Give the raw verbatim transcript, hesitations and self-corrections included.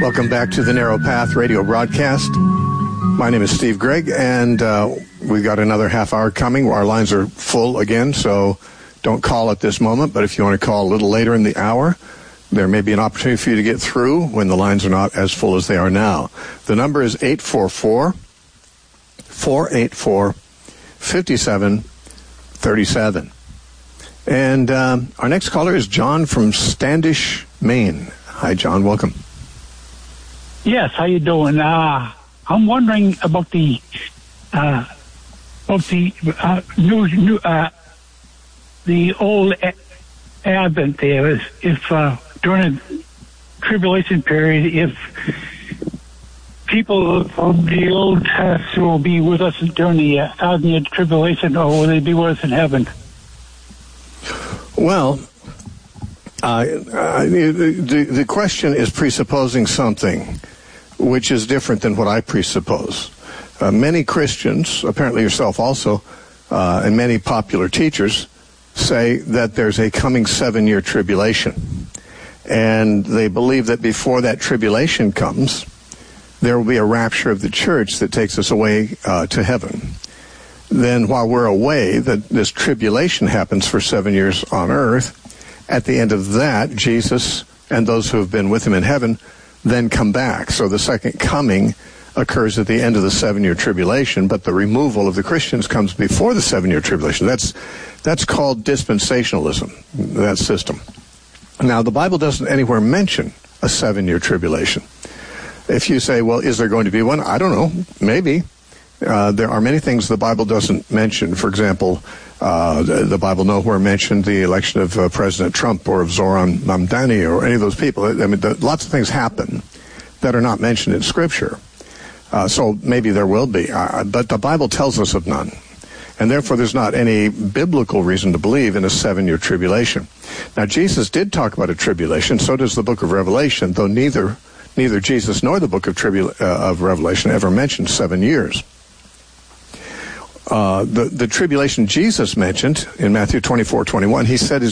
Welcome back to the Narrow Path radio broadcast. My name is Steve Gregg, and uh, we've got another half hour coming. Our lines are full again, so don't call at this moment. But if you want to call a little later in the hour, there may be an opportunity for you to get through when the lines are not as full as they are now. The number is eight four four, four eight four, five seven three seven. And um, our next caller is John from Standish, Maine. Hi, John. Welcome. Yes, how you doing? Uh, I'm wondering about the uh, about the uh, new new uh, the old a- Advent there. Is if uh, during the tribulation period, if people from the Old Testament will be with us during the uh, thousand year tribulation, or will they be with us in heaven? Well, uh, uh, the, the question is presupposing something which is different than what I presuppose. Uh, many Christians, apparently yourself also, uh, and many popular teachers say that there's a coming seven-year tribulation. And they believe that before that tribulation comes, there will be a rapture of the church that takes us away uh, to heaven. Then while we're away, that this tribulation happens for seven years on earth. At the end of that, Jesus and those who have been with him in heaven then come back. So the second coming occurs at the end of the seven-year tribulation, but the removal of the Christians comes before the seven-year tribulation. That's that's called dispensationalism, that system. Now, the Bible doesn't anywhere mention a seven-year tribulation. If you say, well, is there going to be one? I don't know. Maybe. Uh, there are many things the Bible doesn't mention. For example, uh, the, the Bible nowhere mentioned the election of uh, President Trump or of Zoran Mamdani or any of those people. I mean, the, lots of things happen that are not mentioned in Scripture. Uh, so maybe there will be. Uh, but the Bible tells us of none. And therefore, there's not any biblical reason to believe in a seven-year tribulation. Now, Jesus did talk about a tribulation. So does the book of Revelation, though neither neither Jesus nor the book of, Tribula- uh, of Revelation ever mentioned seven years. Uh, the, the tribulation Jesus mentioned in Matthew twenty-four twenty-one, he said is